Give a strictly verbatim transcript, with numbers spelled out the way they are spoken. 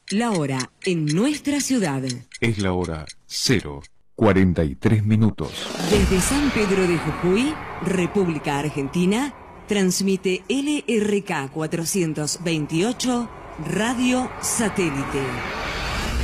La hora en nuestra ciudad. Es la hora cero cuarenta y tres minutos. Desde San Pedro de Jujuy, República Argentina, transmite L R K cuatrocientos veintiocho Radio Satélite.